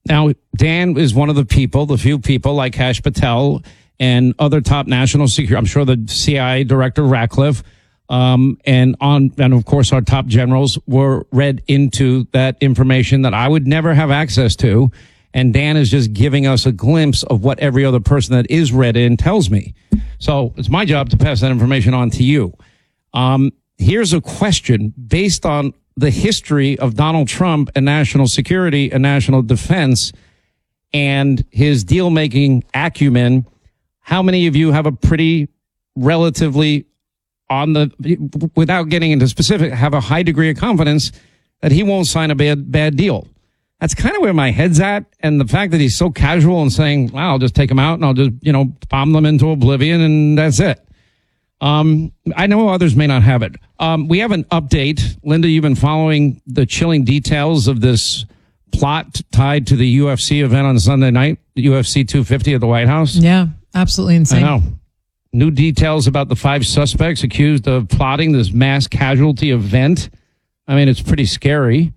Now, Dan is one of the few people like Kash Patel and other top national security. I'm sure the CIA director Ratcliffe, and of course our top generals were read into that information that I would never have access to. And Dan is just giving us a glimpse of what every other person that is read in tells me. So it's my job to pass that information on to you. Here's a question based on the history of Donald Trump and national security and national defense and his deal-making acumen. How many of you have a pretty relatively without getting into specific, have a high degree of confidence that he won't sign a bad deal? That's kind of where my head's at. And the fact that he's so casual and saying, well, I'll just take them out and I'll just, bomb them into oblivion and that's it. I know others may not have it. We have an update. Linda, you've been following the chilling details of this plot tied to the UFC event on Sunday night, the UFC 250 at the White House. Yeah, absolutely insane. I know. New details about the 5 suspects accused of plotting this mass casualty event. I mean, it's pretty scary.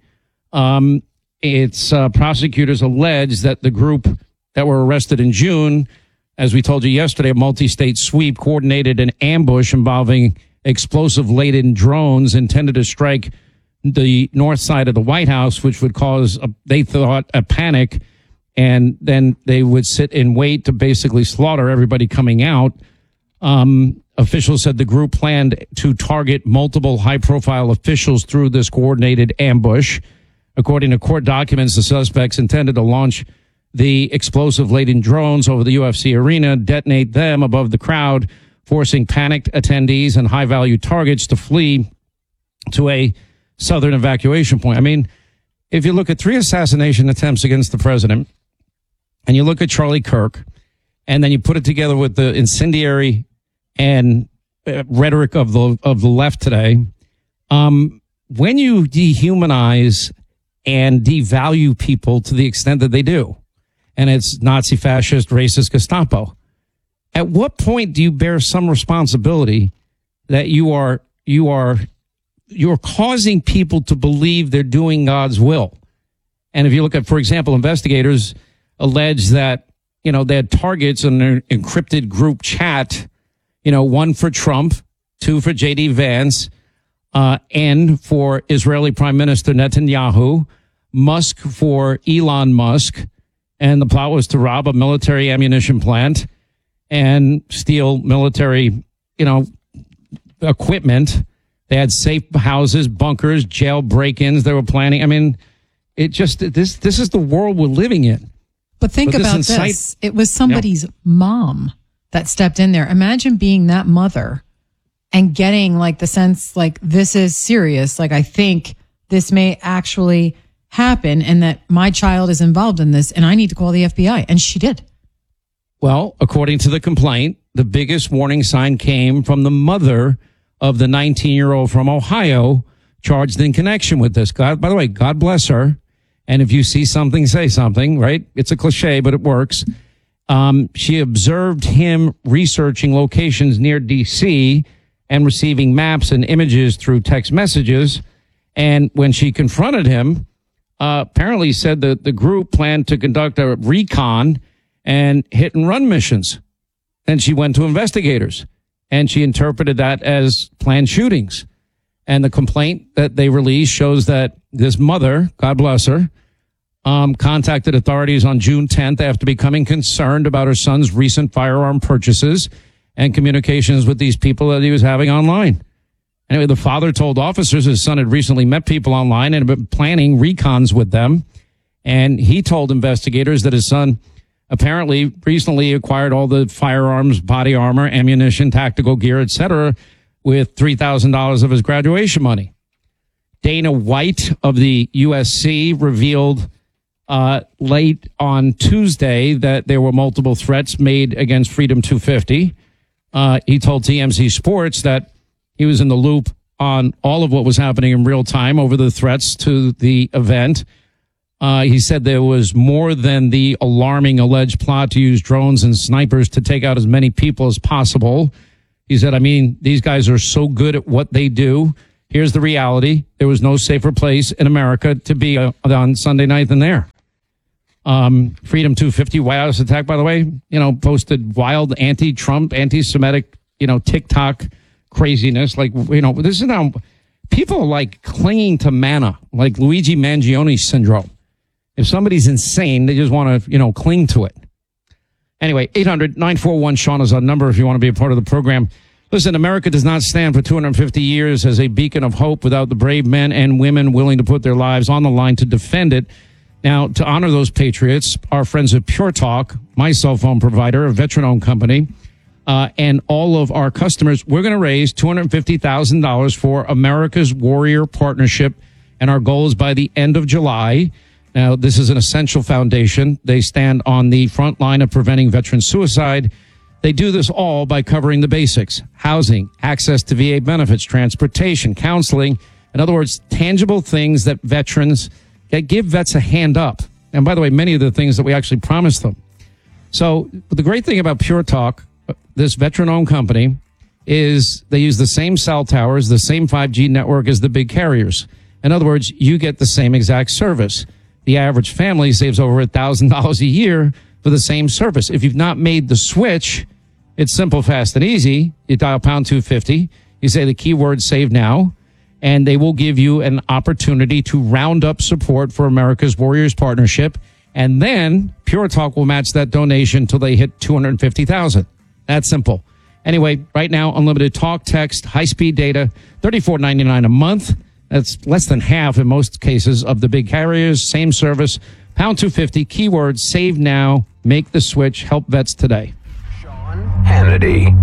Prosecutors allege that the group that were arrested in June, as we told you yesterday, a multi-state sweep coordinated an ambush involving explosive-laden drones intended to strike the north side of the White House, which would cause, they thought, a panic, and then they would sit and wait to basically slaughter everybody coming out. Officials said the group planned to target multiple high-profile officials through this coordinated ambush. According to court documents, the suspects intended to launch the explosive-laden drones over the UFC arena, detonate them above the crowd, forcing panicked attendees and high-value targets to flee to a southern evacuation point. I mean, if you look at 3 assassination attempts against the president, and you look at Charlie Kirk, and then you put it together with the incendiary and rhetoric of the left today, when you dehumanize and devalue people to the extent that they do, and it's Nazi, fascist, racist, Gestapo, at what point do you bear some responsibility that you're causing people to believe they're doing God's will? And if you look at, for example, investigators allege that, they had targets in their encrypted group chat, 1 for Trump, 2 for J.D. Vance, N for Israeli Prime Minister Netanyahu, Musk for Elon Musk, and the plot was to rob a military ammunition plant and steal military, equipment. They had safe houses, bunkers, jail break-ins they were planning. I mean, this is the world we're living in. But think about this. It was somebody's mom that stepped in there. Imagine being that mother and getting the sense this is serious. I think this may actually happen and that my child is involved in this and I need to call the FBI. And she did. Well, according to the complaint, the biggest warning sign came from the mother of the 19-year-old from Ohio charged in connection with this. By the way, God bless her. And if you see something, say something, right? It's a cliche, but it works. She observed him researching locations near D.C. and receiving maps and images through text messages. And when she confronted him, apparently said that the group planned to conduct a recon and hit and run missions. And she went to investigators and she interpreted that as planned shootings. And the complaint that they released shows that this mother, God bless her, contacted authorities on June 10th after becoming concerned about her son's recent firearm purchases and communications with these people that he was having online. Anyway, the father told officers his son had recently met people online and had been planning recons with them. And he told investigators that his son apparently recently acquired all the firearms, body armor, ammunition, tactical gear, etc., with $3,000 of his graduation money. Dana White of the USC revealed late on Tuesday that there were multiple threats made against Freedom 250. He told TMZ Sports that he was in the loop on all of what was happening in real time over the threats to the event. He said there was more than the alarming alleged plot to use drones and snipers to take out as many people as possible. He said, these guys are so good at what they do. Here's the reality. There was no safer place in America to be on Sunday night than there. Freedom 250, White House attack, by the way, posted wild anti-Trump, anti-Semitic, TikTok craziness. Like, this is now people like clinging to manna, like Luigi Mangione syndrome. If somebody's insane, they just want to, cling to it. Anyway, 800-941-SEAN is our number if you want to be a part of the program. Listen, America does not stand for 250 years as a beacon of hope without the brave men and women willing to put their lives on the line to defend it. Now, to honor those patriots, our friends at Pure Talk, my cell phone provider, a veteran-owned company, and all of our customers, we're going to raise $250,000 for America's Warrior Partnership, and our goal is by the end of July. Now, this is an essential foundation. They stand on the front line of preventing veteran suicide. They do this all by covering the basics: housing, access to VA benefits, transportation, counseling. In other words, tangible things that veterans give vets a hand up. And by the way, many of the things that we actually promise them. So the great thing about Pure Talk, this veteran-owned company, is they use the same cell towers, the same 5G network as the big carriers. In other words, you get the same exact service. The average family saves over $1,000 a year for the same service. If you've not made the switch, it's simple, fast, and easy. You dial pound 250. You say the keyword save now, and they will give you an opportunity to round up support for America's Warriors Partnership. And then Pure Talk will match that donation until they hit $250,000. That's simple. Anyway, right now, unlimited talk, text, high-speed data, $34.99 a month. That's less than half in most cases of the big carriers. Same service, pound 250, keyword save now, make the switch, help vets today. Sean Hannity.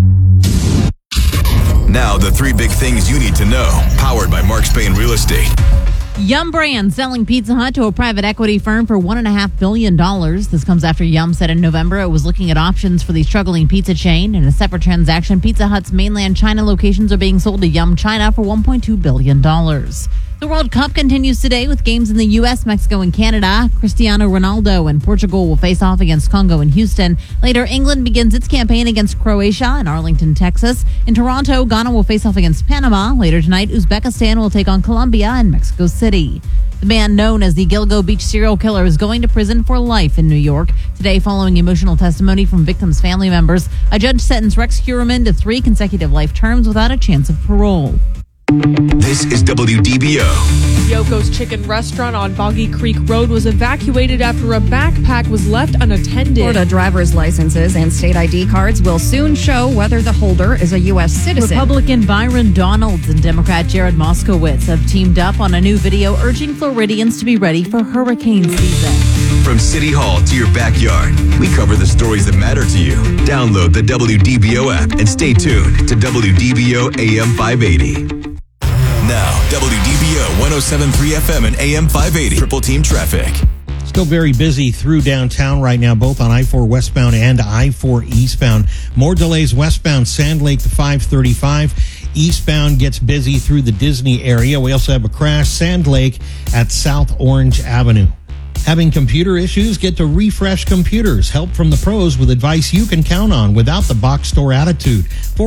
Now, the three big things you need to know, powered by Mark Spain Real Estate. Yum Brands selling Pizza Hut to a private equity firm for $1.5 billion. This comes after Yum said in November it was looking at options for the struggling pizza chain. In a separate transaction, Pizza Hut's mainland China locations are being sold to Yum China for $1.2 billion. The World Cup continues today with games in the U.S., Mexico, and Canada. Cristiano Ronaldo and Portugal will face off against Congo and Houston. Later, England begins its campaign against Croatia in Arlington, Texas. In Toronto, Ghana will face off against Panama. Later tonight, Uzbekistan will take on Colombia in Mexico City. The man known as the Gilgo Beach serial killer is going to prison for life in New York. Today, following emotional testimony from victims' family members, a judge sentenced Rex Heuermann to 3 consecutive life terms without a chance of parole. This is WDBO. Yoko's Chicken Restaurant on Boggy Creek Road was evacuated after a backpack was left unattended. Florida driver's licenses and state ID cards will soon show whether the holder is a U.S. citizen. Republican Byron Donalds and Democrat Jared Moskowitz have teamed up on a new video urging Floridians to be ready for hurricane season. From City Hall to your backyard, we cover the stories that matter to you. Download the WDBO app and stay tuned to WDBO AM 580. Now, WDBO 107.3 FM and AM 580. Triple Team Traffic. Still very busy through downtown right now, both on I-4 westbound and I-4 eastbound. More delays westbound, Sand Lake to 535. Eastbound gets busy through the Disney area. We also have a crash, Sand Lake at South Orange Avenue. Having computer issues? Get to Refresh Computers. Help from the pros with advice you can count on without the box store attitude.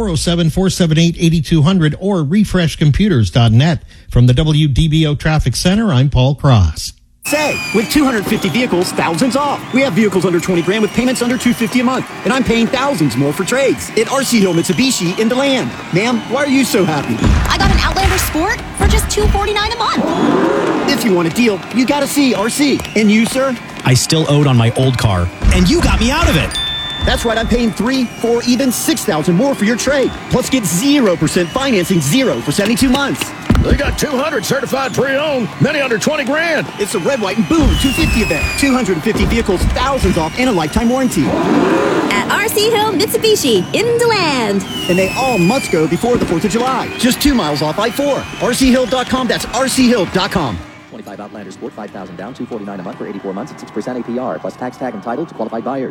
407-478-8200 or refreshcomputers.net. From the WDBO Traffic Center, I'm Paul Cross. Say, with 250 vehicles, thousands off. We have vehicles under 20 grand with payments under $250 a month. And I'm paying thousands more for trades at RC Hill Mitsubishi in DeLand. Ma'am, why are you so happy? I got an Outlander Sport for just $249 a month. If you want a deal, you gotta see RC. And you, sir? I still owed on my old car, and you got me out of it. That's right, I'm paying $3,000, $4,000, even $6,000 more for your trade. Plus get 0% financing, 0 for 72 months. They got 200 certified pre-owned, many under 20 grand. It's a red, white, and boom 250 event. 250 vehicles, thousands off, and a lifetime warranty. At RC Hill Mitsubishi in DeLand. And they all must go before the 4th of July. Just 2 miles off I-4. RCHill.com, that's RCHill.com. 25 Outlander Sport, $5,000 down, $249 a month for 84 months at 6% APR, plus tax, tag, and title to qualified buyers.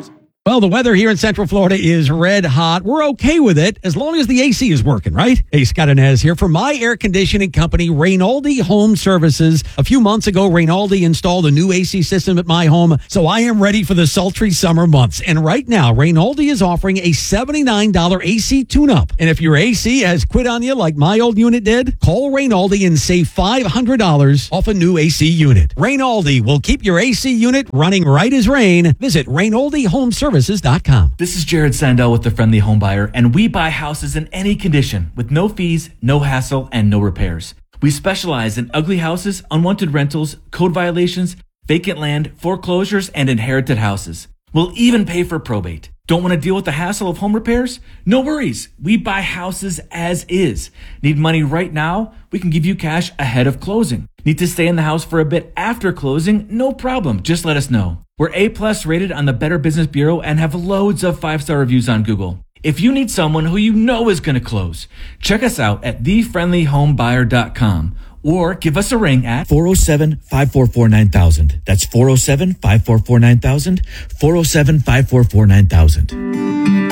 Well, the weather here in Central Florida is red hot. We're okay with it as long as the AC is working, right? Hey, Scott Inez here from my air conditioning company, Rainaldi Home Services. A few months ago, Rainaldi installed a new AC system at my home, so I am ready for the sultry summer months. And right now, Rainaldi is offering a $79 AC tune-up. And if your AC has quit on you like my old unit did, call Rainaldi and save $500 off a new AC unit. Rainaldi will keep your AC unit running right as rain. Visit RainaldiHomeservices.com. This is Jared Sandell with The Friendly Home Buyer, and we buy houses in any condition with no fees, no hassle, and no repairs. We specialize in ugly houses, unwanted rentals, code violations, vacant land, foreclosures, and inherited houses. We'll even pay for probate. Don't want to deal with the hassle of home repairs? No worries. We buy houses as is. Need money right now? We can give you cash ahead of closing. Need to stay in the house for a bit after closing? No problem. Just let us know. We're A+ rated on the Better Business Bureau and have loads of 5-star reviews on Google. If you need someone who you know is going to close, check us out at thefriendlyhomebuyer.com or give us a ring at 407-544-9000. That's 407-544-9000, 407-544-9000.